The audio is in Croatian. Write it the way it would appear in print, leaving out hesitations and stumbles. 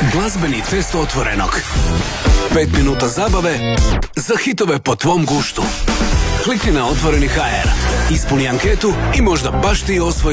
Glazbeni test Otvorenog. 5 minuta zabave za hitove po tvom guštu. Klikni na Otvoreni HR, ispuni anketu i možda baš ti osvoji